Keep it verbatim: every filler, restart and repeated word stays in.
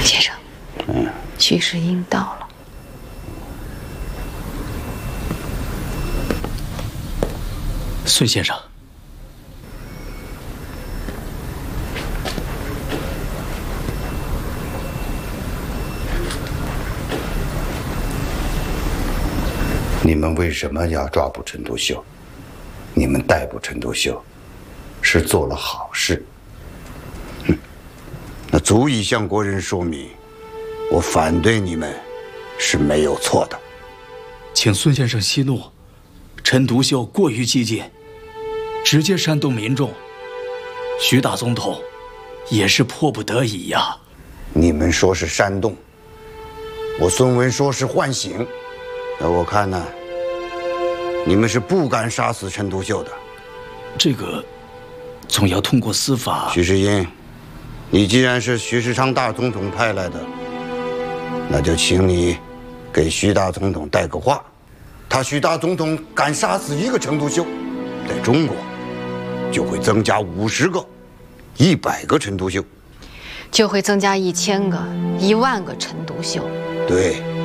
先生，嗯，徐世英到了。 孙先生， 你们为什么要抓捕陈独秀？你们逮捕陈独秀，是做了好事。哼，那足以向国人说明，我反对你们是没有错的。 请孙先生息怒，陈独秀过于激进，直接煽动民众。徐大总统也是迫不得已呀。 你们说是煽动，我孙文说是唤醒。那我看呢，你们是不敢杀死陈独秀的。 这个总要通过司法。 徐世英，你既然是徐世昌大总统派来的，那就请你给徐大总统带个话，他徐大总统敢杀死一个陈独秀，在中国就会增加五十个、一百个陈独秀， 就会增加一千个、一万个陈独秀。 对。